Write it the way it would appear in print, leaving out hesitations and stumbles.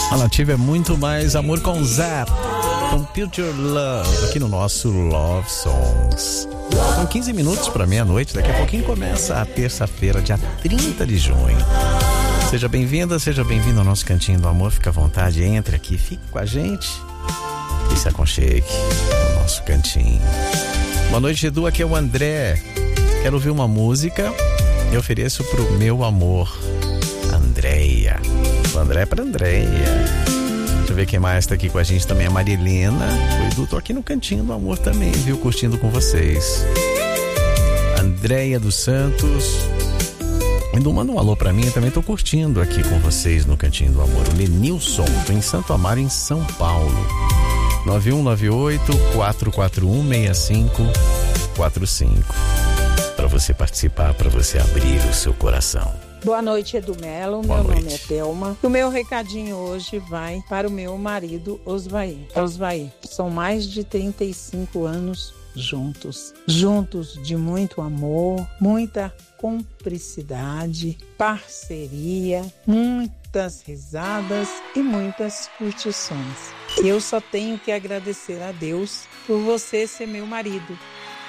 A Nativa é muito mais amor com Zap. Computer Love, aqui no nosso Love Songs. São 15 minutos para meia-noite. Daqui a pouquinho começa a terça-feira, dia 30 de junho. Seja bem-vinda, seja bem-vindo ao nosso Cantinho do Amor. Fique à vontade, entre aqui, fique com a gente e se aconchegue no nosso cantinho. Boa noite, Edu, aqui é o André. Quero ouvir uma música e ofereço pro meu amor, Andréia. O André é pra Andréia. Deixa eu ver quem mais tá aqui com a gente também, a Marilena. O Edu, tô aqui no Cantinho do Amor também, viu? Curtindo com vocês. Andréia dos Santos. Edu, manda um alô pra mim, eu também tô curtindo aqui com vocês no Cantinho do Amor. O Lenilson, tô em Santo Amaro, em São Paulo. 9198-441-6545. Para você participar, para você abrir o seu coração. Boa noite, Edu Melo. Meu nome é Thelma. O meu recadinho hoje vai para o meu marido, Osvair. São mais de 35 anos juntos. Juntos de muito amor, muita cumplicidade, parceria, muitas risadas e muitas curtições. Eu só tenho que agradecer a Deus por você ser meu marido.